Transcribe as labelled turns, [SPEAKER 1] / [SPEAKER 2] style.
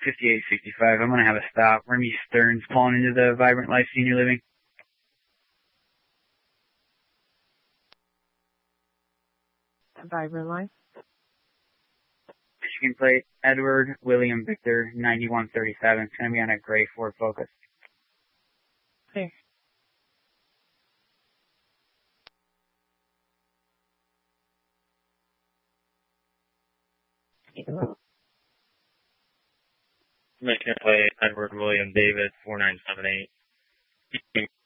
[SPEAKER 1] 5865. I'm going to have a stop. Remy Stearns calling into the Vibrant Life Senior Living.
[SPEAKER 2] Vibrant Life.
[SPEAKER 1] Michigan plate, Edward William Victor, 9137. It's going to be on a gray Ford Focus.
[SPEAKER 2] Clear.
[SPEAKER 3] Michigan plate, Edward William David, 4978.